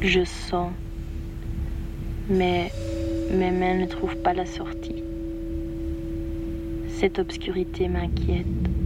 Je sens, mais mes mains ne trouvent pas la sortie. Cette obscurité m'inquiète.